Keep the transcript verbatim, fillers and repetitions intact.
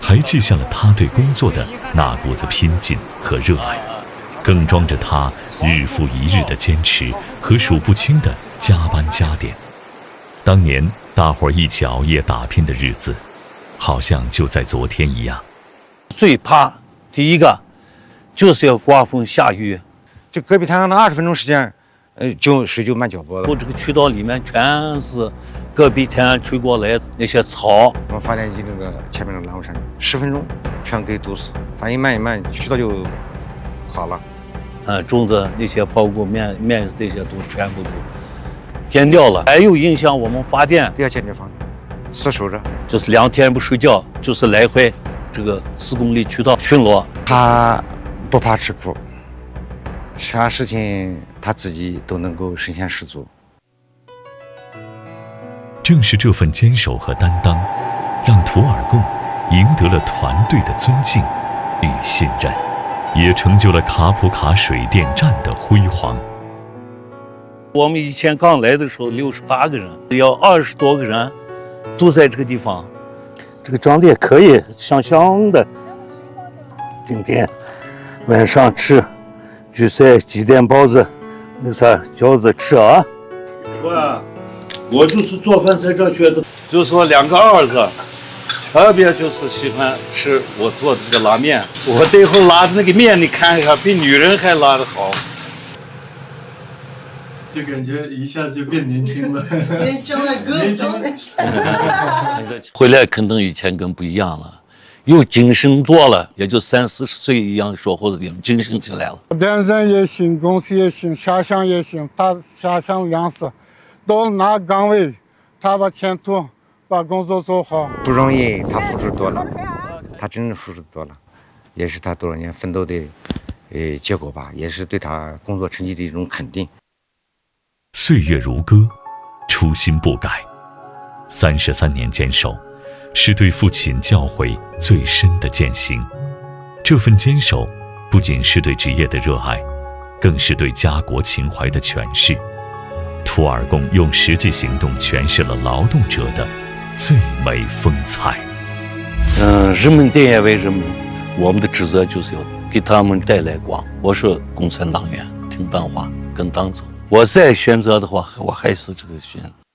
还记下了他对工作的那股子拼劲和热爱，更装着他日复一日的坚持和数不清的加班加点。当年大伙儿一起熬夜打拼的日子，好像就在昨天一样。 最怕第一个就是要刮风下雨， 就隔壁滩那二十分钟时间，呃，就水就满脚脖子。 我这个渠道里面全是隔壁天吹过来那些草。 我们发电机那个前面的拦雾山，十分钟全给堵死，反应慢一慢，渠道就好了。 呃，种子那些包括面面子这些都全部就变掉了，还有影响我们发电。 第二坚持方死守着， 就是两天不睡觉，就是来回这个四公里渠道巡逻。 他不怕吃苦，啥事情他自己都能够身先士卒。 正是这份坚守和担当，让图尔贡赢得了团队的尊敬与信任，也成就了卡普卡水电站的辉煌。 我们以前刚来的时候六十八个人，要二十多个人都在这个地方。这个长得也可以，香香的。今天晚上吃焗菜、鸡蛋包子，那啥饺子吃啊。我我就是做饭在这学的，就是说两个儿子，特别就是喜欢吃我做的这个拉面。我最后拉的那个面，你看一下，比女人还拉得好。 就感觉一下就变年轻了。 年轻了更长了。 回来肯定以前跟不一样了，又精神多了，也就三四十岁一样说话的地方，精神起来了。 电人也行，公司也行，下乡也行，他下乡粮食到了哪岗位，他把前途把工作做好。 不容易，他付出多了，他真正付出多了，也是他多少年奋斗的呃结果吧，也是对他工作成绩的一种肯定。 岁月如歌，初心不改，三十三年坚守，是对父亲教诲最深的践行。这份坚守，不仅是对职业的热爱，更是对家国情怀的诠释。图尔贡用实际行动诠释了劳动者的最美风采。 嗯，人民点也为人民，我们的职责就是要给他们带来光。我是共产党员，听党话，跟党走。我再选择的话，我还是这个选。